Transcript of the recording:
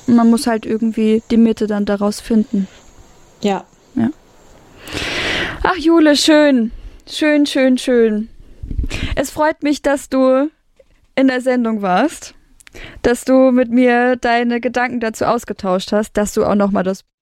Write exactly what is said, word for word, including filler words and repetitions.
Und man muss halt irgendwie die Mitte dann daraus finden. Ja. Ja. Ach, Jule, schön. Schön, schön, schön. Es freut mich, dass du in der Sendung warst, dass du mit mir deine Gedanken dazu ausgetauscht hast, dass du auch nochmal das